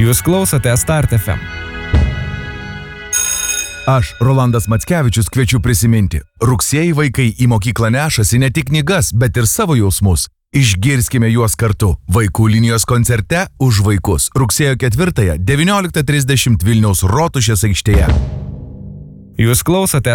Jūs klausote Start FM. Aš, Rolandas Mackevičius, kviečiu prisiminti. Rugsėjį vaikai į mokyklą nešasi ne tik knygas, bet ir savo jausmus. Išgirskime juos kartu. Vaikų linijos koncerte Už vaikus. Rugsėjo 4-ąją 19:30 Vilniaus Rotušės aikštėje. Jūs klausote